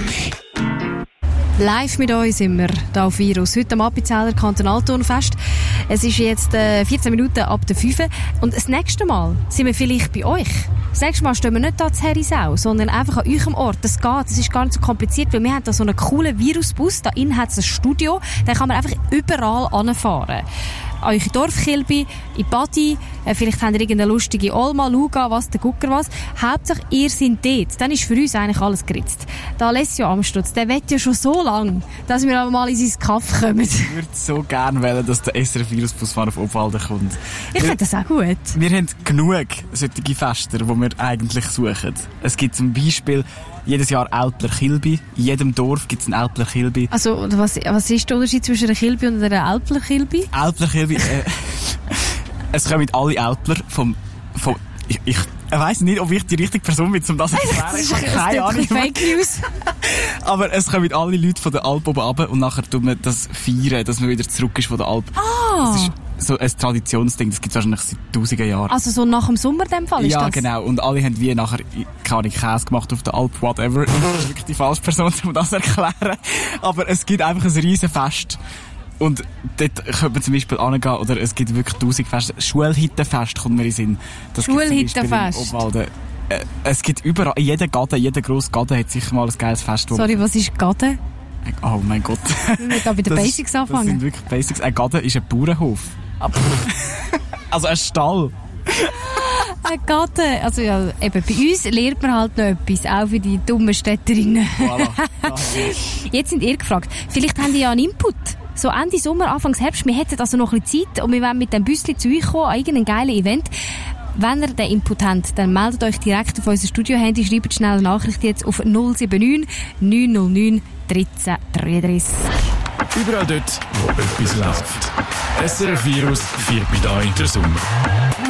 Live mit uns sind wir hier auf Virus. Heute am Appenzeller Kantonalturnfest. Es ist jetzt 14 Minuten ab der 5. Und das nächste Mal sind wir vielleicht bei euch. Das nächste Mal stehen wir nicht hier zu Herisau, sondern einfach an eurem Ort. Das geht, das ist gar nicht so kompliziert, weil wir haben da so einen coolen Virusbus. Da innen hat es ein Studio. Da kann man einfach überall anfahren. An eure Dorfkilbe, in Badi, vielleicht habt ihr irgendeine lustige Olma, Luga, was, der Gucker was. Hauptsache, ihr seid dort. Dann ist für uns eigentlich alles geritzt. Der Alessio Amstutz, der will ja schon so lange, dass wir mal in sein Kaff kommen. Ich würde so gerne wollen, dass der SRF Virusbus auf Obwalden kommt. Ich finde das auch gut. Wir haben genug solche Fester, die wir eigentlich suchen. Es gibt zum Beispiel jedes Jahr Älpler Kilby. In jedem Dorf gibt es einen Älpler Kilby. Also, was ist der Unterschied zwischen einer Kilby und einer Älpler Kilby? Älpler Kilby, es kommen alle Älpler vom ich weiss nicht, ob ich die richtige Person bin, um das zu erklären. Ich habe keine Ahnung. Fake News. Aber es kommen alle Leute von der Alp oben runter und nachher tun wir das feiern, dass man wieder zurück ist von der Alp. Ah! Das ist so ein Traditionsding, das gibt es wahrscheinlich seit tausenden Jahren. Also so nach dem Sommer in dem Fall ist ja, das? Ja, genau. Und alle haben wie nachher, keine Käse gemacht auf der Alp, whatever. Ich bin wirklich die falsche Person, um das zu erklären. Aber es gibt einfach ein riesen Fest. Und dort könnte man zum Beispiel hingehen, oder es gibt wirklich 1000 Feste. Schulhittenfest kommt mir in den Sinn. Schulhittenfest? Es gibt überall, jeder grosse Gaden hat sicher mal ein geiles Fest. Sorry, was ist Gaden? Oh mein Gott. Wir müssen da bei den Basics anfangen. Das sind wirklich Basics. Ein Gaden ist ein Bauernhof. Also ein Stall. Ein Gaden. Also ja, eben, bei uns lernt man halt noch etwas, auch für die dummen Städterinnen. Voilà. Jetzt sind ihr gefragt. Vielleicht habt ihr ja einen Input. So Ende Sommer, Anfang Herbst, wir hätten also noch ein bisschen Zeit und wir wollen mit dem Büsschen zu euch kommen, an irgendeinem geilen Event. Wenn ihr den Input habt, dann meldet euch direkt auf unser Studio-Handy, schreibt schnell eine Nachricht jetzt auf 079 909 1333. Überall dort, wo etwas läuft. SRF Virus feiert mit euch den Sommer.